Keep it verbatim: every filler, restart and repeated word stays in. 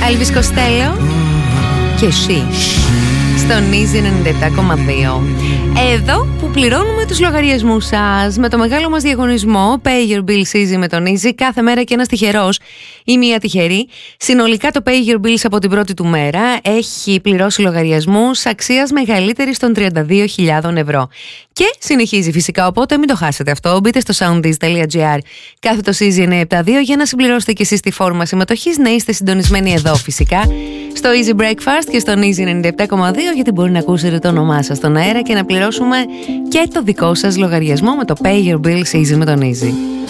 Elvis Costello και She στον Easy ενενήντα επτά κόμμα δύο. Εδώ που πληρώνουμε τους λογαριασμούς σας με το μεγάλο μας διαγωνισμό Pay Your Bills Easy με τον Easy, κάθε μέρα και ένας τυχερός ή μία τυχερή. Συνολικά το Pay Your Bills από την πρώτη του μέρα έχει πληρώσει λογαριασμούς αξίας μεγαλύτερης των τριάντα δύο χιλιάδες ευρώ. Και συνεχίζει φυσικά, οπότε μην το χάσετε αυτό. Μπείτε στο soundis.gr κάθετος Easy εννιακόσια εβδομήντα δύο για να συμπληρώσετε και εσείς τη φόρμα συμμετοχής, να είστε συντονισμένοι εδώ φυσικά στο Easy Breakfast και στον Easy ενενήντα επτά κόμμα δύο, γιατί μπορεί να ακούσετε το όνομά σας στον αέρα και να πληρώσουμε και το δικό σας λογαριασμό με το Pay Your Bills Easy με τον Easy.